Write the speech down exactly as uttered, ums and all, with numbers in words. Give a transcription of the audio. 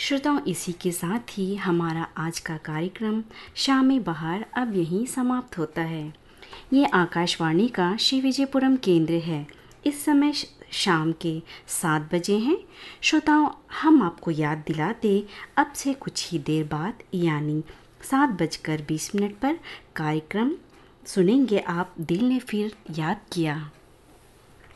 श्रोताओं, इसी के साथ ही हमारा आज का कार्यक्रम शामी बहार अब यहीं समाप्त होता है। ये आकाशवाणी का श्री विजयपुरम केंद्र है। इस समय शाम के सात बजे हैं। श्रोताओं, हम आपको याद दिलाते अब से कुछ ही देर बाद यानी सात बजकर बीस मिनट पर कार्यक्रम सुनेंगे। आप दिल ने फिर याद किया।